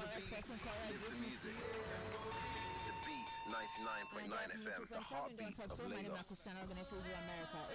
the beats, live the music. The Beat 99.9 FM, the heartbeat of Lagos.